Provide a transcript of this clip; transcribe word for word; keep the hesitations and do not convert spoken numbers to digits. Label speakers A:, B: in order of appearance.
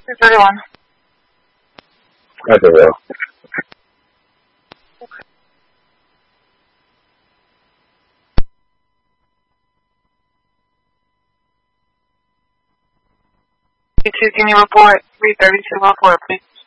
A: two thirty-one.
B: That's a real.
A: two, can you report three thirty-two oh four, please?